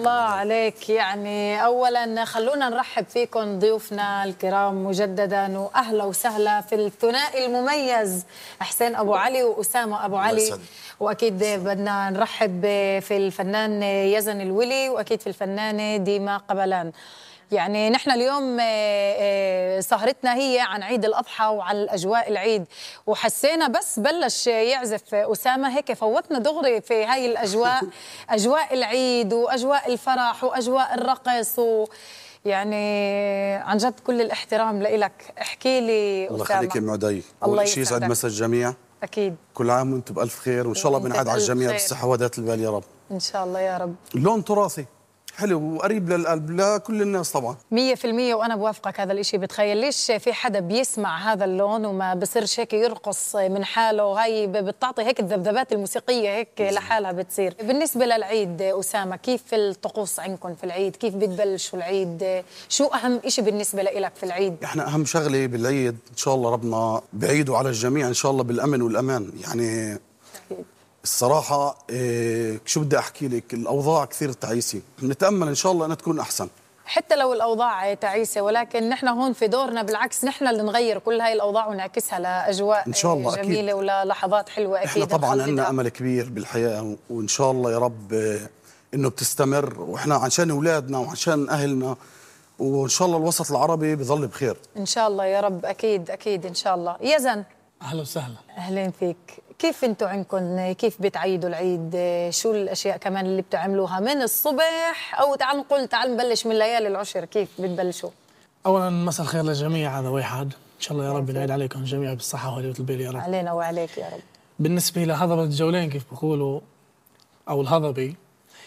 الله عليك. يعني أولا خلونا نرحب فيكم ضيوفنا الكرام مجددا، وأهلا وسهلا في الثنائي المميز حسين أبو علي وأسامة أبو علي. وأكيد بدنا نرحب في الفنان يزن الولي، وأكيد في الفنانة ديما قبلان. يعني نحن اليوم سهرتنا هي عن عيد الأضحى وعن الأجواء العيد، وحسينا بس بلش يعزف أسامة هيك فوتنا دغري في هاي الأجواء أجواء العيد وأجواء الفرح وأجواء الرقص يعني عن جد كل الاحترام لإلك. احكي لي أسامة. الله يخليك يا ام عدي. الله شيء يسعد مسا الجميع. أكيد. كل عام وانتم بألف خير، وإن شاء الله بنعاد على الجميع بالصحة وذات البال يا رب. إن شاء الله يا رب. اللون تراثي حلو وقريب للقلب لكل الناس طبعا 100%، وأنا بوافقك. هذا الإشي بتخيل ليش في حدا بيسمع هذا اللون وما بصيرش هيك يرقص من حاله؟ هاي بتعطي هيك الذبذبات الموسيقية هيك لحالها بتصير. بالنسبة للعيد أسامة، كيف الطقوس عندكم في العيد؟ كيف بتبلشوا العيد؟ شو أهم إشي بالنسبة لإلك في العيد؟ احنا أهم شغلة بالعيد إن شاء الله ربنا بعيده على الجميع إن شاء الله بالأمن والأمان. يعني الصراحة شو بدي أحكي لك، الأوضاع كثير تعيسة، بنتأمل إن شاء الله أنها تكون أحسن. حتى لو الأوضاع تعيسة، ولكن نحن هون في دورنا بالعكس نحن اللي نغير كل هاي الأوضاع ونعكسها لأجواء إن شاء الله جميلة أكيد. وللحظات حلوة أكيد. احنا طبعا عندنا أمل كبير بالحياة، وإن شاء الله يا رب إنه بتستمر، وإحنا عشان أولادنا وعشان أهلنا، وإن شاء الله الوسط العربي بظل بخير إن شاء الله يا رب. أكيد أكيد إن شاء الله. يزن، أهلا وسهلا. أهلين فيك. كيف انتوا عندكم كيف بتعيدوا العيد؟ شو الاشياء كمان اللي بتعملوها من الصبح، او تعال نقول تعال نبلش من ليالي العشر، كيف بتبلشوا؟ اولا مساء الخير للجميع، هذا واحد ان شاء الله يا رب نعيد عليكم الجميع بالصحه وهدوء البال يا رب. علينا وعليك يا رب. بالنسبه لهضبه الجولين كيف بقولوا او الهضبي،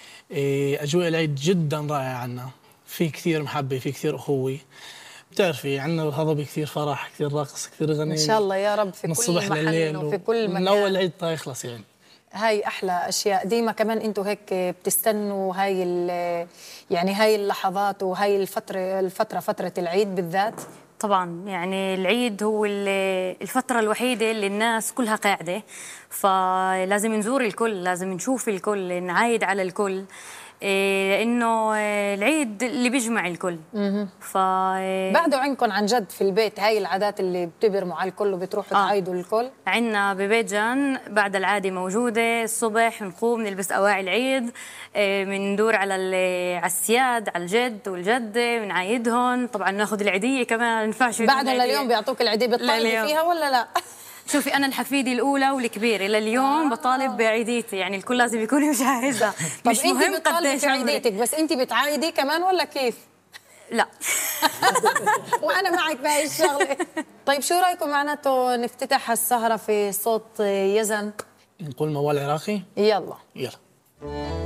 اجواء العيد جدا رائعه عنا، في كثير محبه، في كثير اخوه. بتعرفي عندنا بالهضبه كثير فرح، كثير رقص، كثير غني ان شاء الله يا رب في كل محل وفي كل مكان، من اول العيد تا يخلص. يعني هاي احلى اشياء. ديما كمان انتوا هيك بتستنوا هاي يعني هاي اللحظات وهاي الفتره فتره العيد بالذات؟ طبعا يعني العيد هو الفترة الوحيدة اللي الناس كلها قاعدة، فلازم نزور الكل، لازم نشوف الكل، نعايد على الكل، لأنه العيد اللي بيجمع الكل. بعده عندكم عن جد في البيت هاي العادات اللي بتبرموا على الكل وبتروحوا تعايدوا الكل؟ عندنا ببيت جان بعد العادة موجودة. الصبح نقوم نلبس أواعي العيد، بندور على السياد، على الجد والجدة، بنعايدهم. طبعا ناخذ العيدية كمان، ما ينفعش بعد لليوم بيعطوك العيدية، بتطالبوا فيها ولا لا؟ شوفي أنا الحفيدة الأولى والكبيرة لليوم بطالب بعيديتي، يعني الكل لازم يكون مجهزة. مش مهم قديش عيديتك، بس أنت بتعايدي كمان ولا كيف؟ لا. وأنا معك بهاي الشغلة. طيب شو رأيكم معناته نفتتح السهرة في صوت يزن؟ نقول موال عراقي؟ يلا.